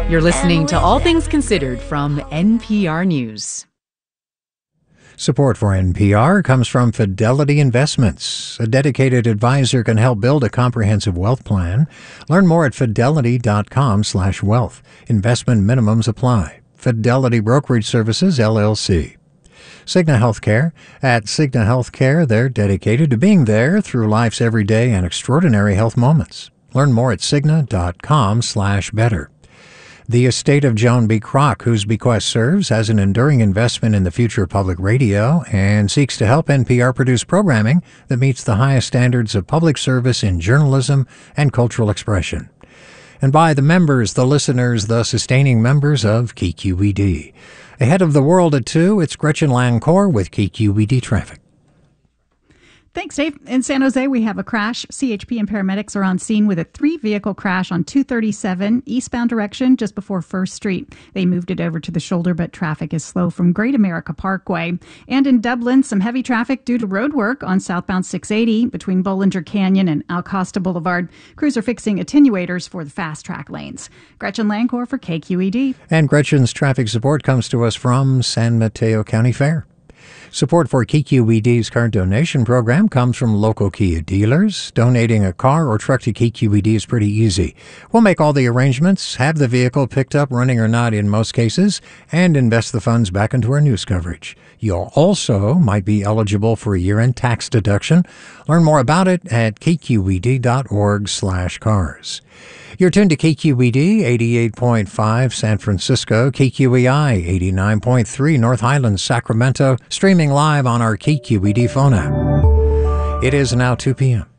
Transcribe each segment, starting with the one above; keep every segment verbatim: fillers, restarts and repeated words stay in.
You're listening to All Things Considered from N P R News. Support for N P R comes from Fidelity Investments. A dedicated advisor can help build a comprehensive wealth plan. Learn more at fidelity.com slash wealth. Investment minimums apply. Fidelity Brokerage Services, L L C. Cigna Healthcare. At Cigna Healthcare, they're dedicated to being there through life's everyday and extraordinary health moments. Learn more at cigna.com slash better. The estate of Joan B. Kroc, whose bequest serves as an enduring investment in the future of public radio and seeks to help N P R produce programming that meets the highest standards of public service in journalism and cultural expression. And by the members, the listeners, the sustaining members of K Q E D. Ahead of the world at two, it's Gretchen Lancourt with K Q E D Traffic. Thanks, Dave. In San Jose, we have a crash. C H P and paramedics are on scene with a three-vehicle crash on two thirty-seven, eastbound direction, just before First Street. They moved it over to the shoulder, but traffic is slow from Great America Parkway. And in Dublin, some heavy traffic due to road work on southbound six eighty between Bollinger Canyon and Alcosta Boulevard. Crews are fixing attenuators for the fast-track lanes. Gretchen Lancourt for K Q E D. And Gretchen's traffic support comes to us from San Mateo County Fair. Support for K Q E D's car donation program comes from local Kia dealers. Donating a car or truck to K Q E D is pretty easy. We'll make all the arrangements, have the vehicle picked up running or not in most cases, and invest the funds back into our news coverage. You also might be eligible for a year-end tax deduction. Learn more about it at kqed.org slash cars. You're tuned to K Q E D eighty-eight point five San Francisco, K Q E I eighty-nine point three North Highlands, Sacramento, streaming live on our K Q E D phone app. It is now two p.m.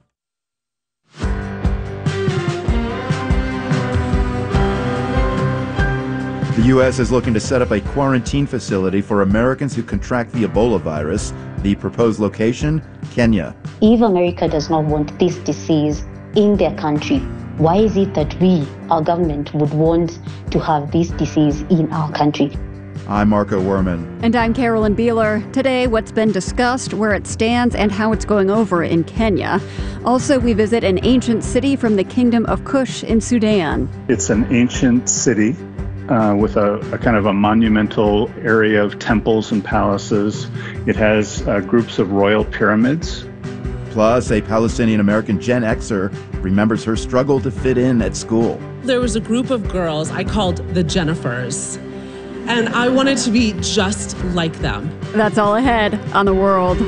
The U S is looking to set up a quarantine facility for Americans who contract the Ebola virus. The proposed location, Kenya. If America does not want this disease in their country, why is it that we, our government, would want to have this disease in our country? I'm Marco Werman. And I'm Carolyn Beeler. Today, what's been discussed, where it stands, and how it's going over in Kenya. Also, we visit an ancient city from the Kingdom of Kush in Sudan. It's an ancient city uh, with a, a kind of a monumental area of temples and palaces. It has uh, groups of royal pyramids. Plus, a Palestinian-American Gen Xer remembers her struggle to fit in at school. There was a group of girls I called the Jennifers, and I wanted to be just like them. That's all ahead on The World.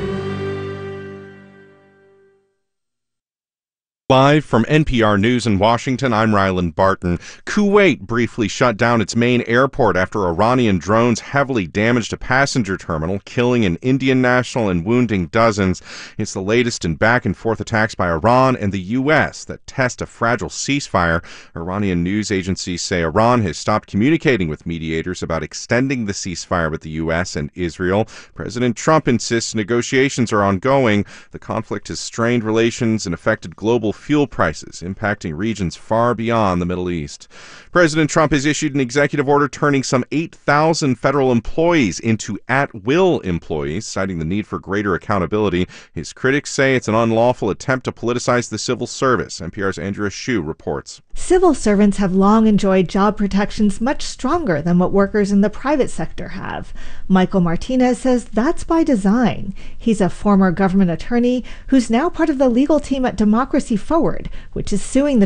Live from N P R News in Washington, I'm Ryland Barton. Kuwait briefly shut down its main airport after Iranian drones heavily damaged a passenger terminal, killing an Indian national and wounding dozens. It's the latest in back-and-forth attacks by Iran and the U S that test a fragile ceasefire. Iranian news agencies say Iran has stopped communicating with mediators about extending the ceasefire with the U S and Israel. President Trump insists negotiations are ongoing. The conflict has strained relations and affected global fuel prices, impacting regions far beyond the Middle East. President Trump has issued an executive order turning some eight thousand federal employees into at-will employees, citing the need for greater accountability. His critics say it's an unlawful attempt to politicize the civil service. N P R's Andrea Hsu reports. Civil servants have long enjoyed job protections much stronger than what workers in the private sector have. Michael Martinez says that's by design. He's a former government attorney who's now part of the legal team at Democracy Forward, which is suing the